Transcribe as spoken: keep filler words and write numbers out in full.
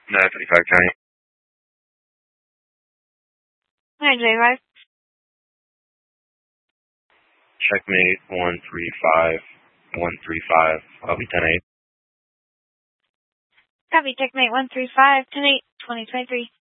nine thirty-five County. nine thirty-five. Checkmate one three five one three five. I'll be ten eight. Copy, checkmate one three five, ten eight, twenty twenty-three.